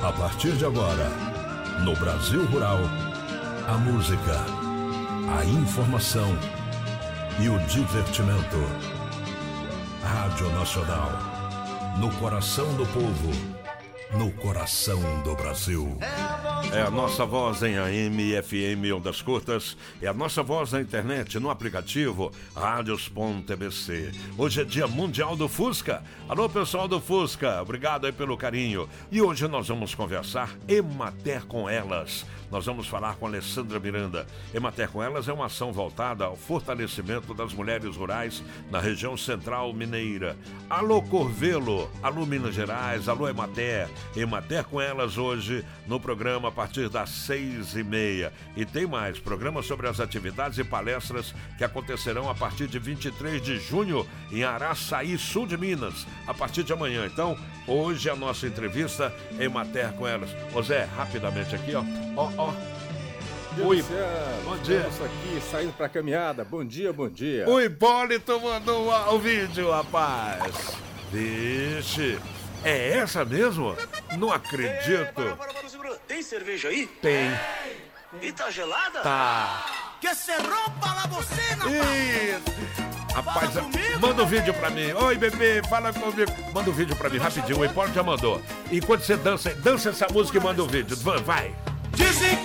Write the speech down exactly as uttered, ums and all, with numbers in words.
A partir de agora, no Brasil Rural, a música, a informação e o divertimento. Rádio Nacional, no coração do povo, no coração do Brasil. É a nossa voz em A M e F M Ondas Curtas, é a nossa voz na internet, no aplicativo radios ponto b c. Hoje é dia mundial do Fusca. Alô, pessoal do Fusca, obrigado aí pelo carinho. E hoje nós vamos conversar Emater com Elas. Nós vamos falar com a Alessandra Miranda. Emater com Elas é uma ação voltada ao fortalecimento das mulheres rurais na região central mineira. Alô, Corvelo, alô, Minas Gerais, alô, Emater. Emater com Elas hoje no programa a partir das seis e meia. E tem mais, programa sobre as atividades e palestras que acontecerão a partir de vinte e três de junho em Araçaí, sul de Minas, a partir de amanhã. Então, hoje a nossa entrevista é Emater com Elas. Ô Zé, rapidamente aqui, ó. Ó, ó. Oi, bom dia. Estamos aqui saindo pra caminhada. Bom dia, bom dia. O Hipólito mandou o vídeo, rapaz. Vixe. É essa mesmo? Não acredito. Ei, para, para, para, segura. Tem cerveja aí? Tem. E tá gelada? Tá. Que se rompa lá você, rapaz. Isso. Rapaz, manda um vídeo pra mim. Oi, bebê, fala comigo. Manda um vídeo pra mim, rapidinho. O Hipólito já mandou. Enquanto você dança, dança essa música e manda um vídeo. Vai. Dizem